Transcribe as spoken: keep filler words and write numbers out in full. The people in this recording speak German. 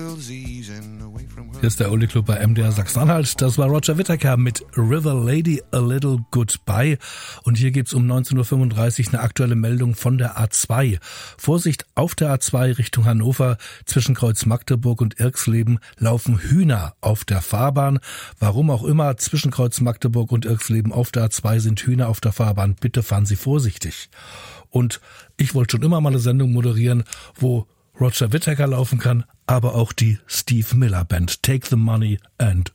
Hier ist der Uli Club bei M D R Sachsen-Anhalt. Das war Roger Whittaker mit River Lady A Little Goodbye. Und hier gibt's um neunzehn Uhr fünfunddreißig eine aktuelle Meldung von der A zwei. Vorsicht, auf der A zwei Richtung Hannover zwischen Kreuz Magdeburg und Irxleben laufen Hühner auf der Fahrbahn. Warum auch immer, zwischen Kreuz Magdeburg und Irxleben auf der A zwei sind Hühner auf der Fahrbahn. Bitte fahren Sie vorsichtig. Und ich wollte schon immer mal eine Sendung moderieren, wo Roger Whittaker laufen kann, aber auch die Steve Miller Band. Take the money and